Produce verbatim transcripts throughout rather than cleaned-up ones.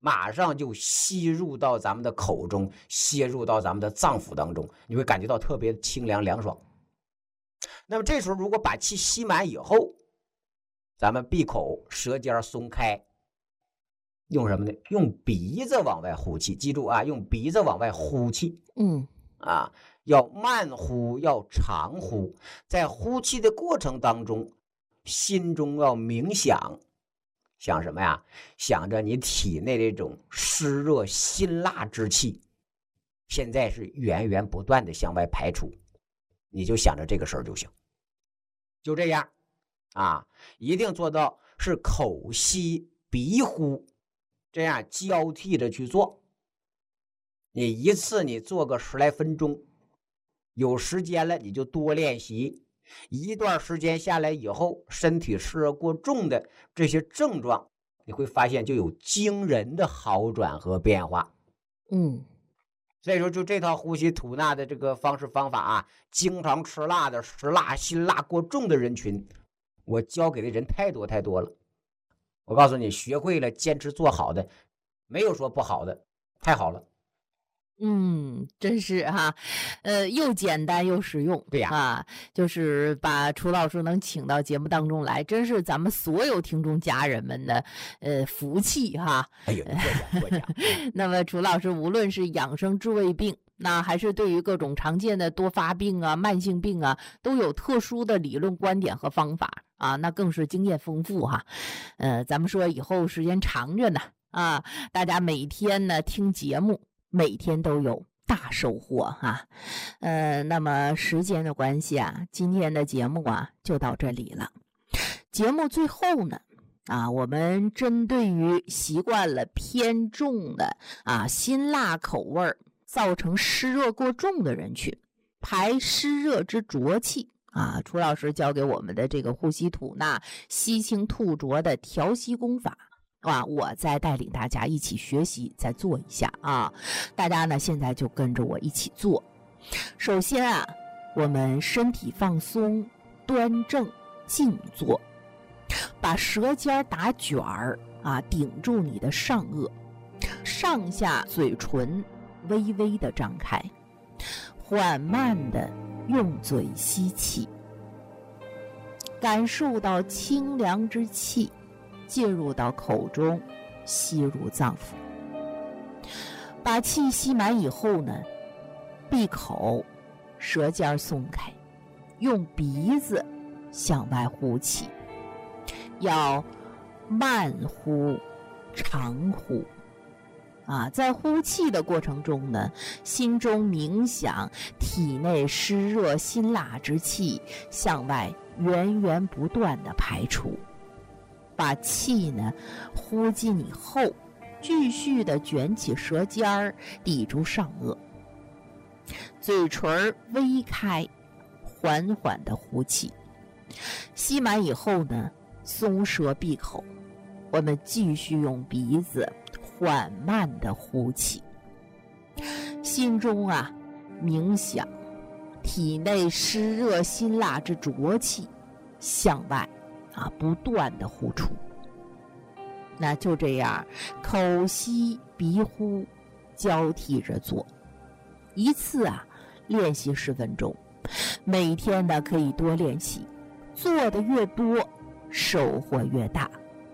马上就吸入到咱们的口中，吸入到咱们的脏腑当中，你会感觉到特别清凉凉爽。那么这时候如果把气吸满以后，咱们闭口，舌尖松开，用什么呢？用鼻子往外呼气。记住啊，用鼻子往外呼气。 嗯啊，要慢呼，要长呼。在呼气的过程当中，心中要冥想，想什么呀？想着你体内这种湿热辛辣之气，现在是源源不断的向外排出，你就想着这个事儿就行。就这样啊，一定做到是口吸鼻呼，这样交替着去做。你一次你做个十来分钟，有时间了你就多练习。一段时间下来以后，身体湿热过重的这些症状，你会发现就有惊人的好转和变化。 嗯， 所以说就这套呼吸吐纳的这个方式方法啊，经常吃辣的、食辣辛辣过重的人群，我教给的人太多太多了。我告诉你，学会了坚持做好的，没有说不好的，太好了。 嗯，真是哈，呃，又简单又实用。 对呀， 啊，就是把楚老师能请到节目当中来，真是咱们所有听众家人们的呃福气哈。 哎呦，过奖过奖。 那么楚老师无论是养生治胃病，那还是对于各种常见的多发病啊、慢性病啊，都有特殊的理论观点和方法啊，那更是经验丰富哈。呃，咱们说以后时间长着呢啊，大家每天呢听节目。每天都有大收获哈，呃，那么时间的关系啊，今天的节目啊就到这里了。节目最后呢，啊，我们针对于习惯了偏重的啊辛辣口味儿，造成湿热过重的人群，排湿热之浊气啊，楚老师教给我们的这个呼吸吐纳、吸清吐浊的调息功法。啊，我再带领大家一起学习，再做一下啊！大家呢现在就跟着我一起做。首先啊，我们身体放松，端正静坐，把舌尖打卷儿啊，顶住你的上颚，上下嘴唇微微的张开，缓慢的用嘴吸气，感受到清凉之气进入到口中，吸入脏腑。把气吸满以后呢，闭口，舌尖松开，用鼻子向外呼气，要慢呼长呼啊，在呼气的过程中呢，心中冥想体内湿热辛辣之气向外源源不断的排出。把气呢呼进以后，继续的卷起舌尖儿，抵住上颚，嘴唇微开，缓缓的呼气。吸满以后呢，松舌闭口，我们继续用鼻子缓慢的呼气。心中啊冥想，体内湿热辛辣之浊气向外啊，不断的呼出。那就这样，口吸鼻呼，交替着做，一次啊练习十分钟，每天呢可以多练习，做的越多，收获越大。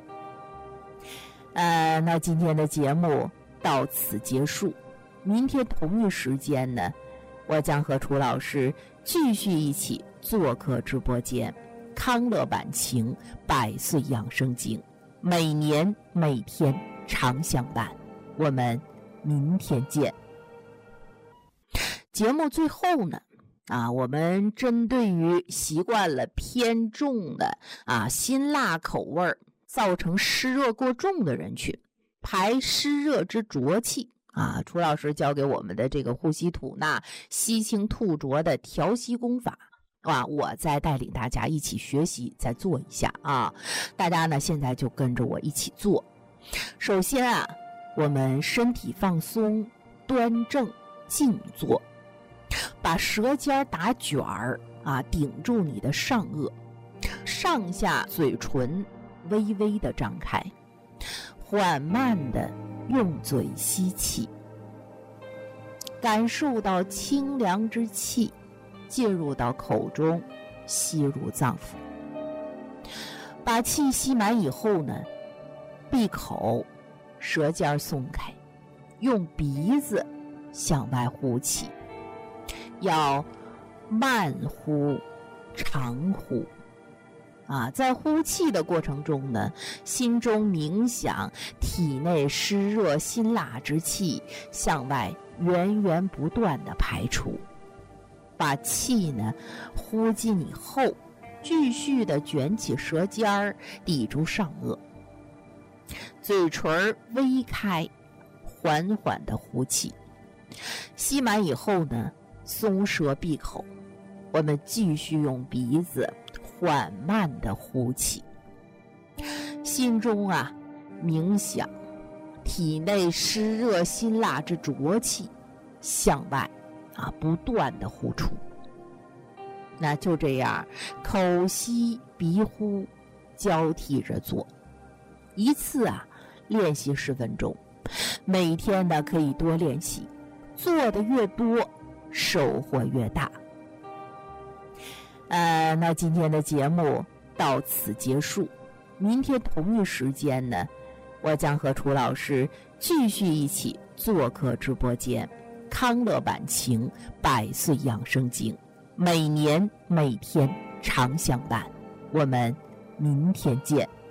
呃，那今天的节目到此结束，明天同一时间呢，我将和楚老师继续一起做客直播间。康乐晚晴百岁养生经，每年每天常相伴，我们明天见。节目最后呢啊，我们针对于习惯了偏重的啊辛辣口味儿，造成湿热过重的人群，排湿热之浊气啊，楚老师教给我们的这个呼吸吐纳、吸清吐浊的调息功法啊，我再带领大家一起学习，再做一下啊！大家呢现在就跟着我一起做。首先啊，我们身体放松，端正静坐，把舌尖打卷儿啊，顶住你的上颚，上下嘴唇微微的张开，缓慢的用嘴吸气，感受到清凉之气进入到口中，吸入脏腑。把气吸满以后呢，闭口，舌尖松开，用鼻子向外呼气，要慢呼长呼啊，在呼气的过程中呢，心中冥想体内湿热辛辣之气向外源源不断地排出。把气呢呼进以后，继续地卷起舌尖儿，抵住上颚，嘴唇微开，缓缓地呼气。吸满以后呢，松舌闭口，我们继续用鼻子缓慢地呼气，心中啊冥想体内湿热辛辣之浊气向外啊不断地呼出。那就这样口吸鼻呼交替着做，一次啊练习十分钟，每天呢可以多练习，做的越多收获越大。呃，那今天的节目到此结束，明天同一时间呢，我将和楚老师继续一起做客直播间，康乐晚晴百岁养生经，每年每天常相伴。我们明天见。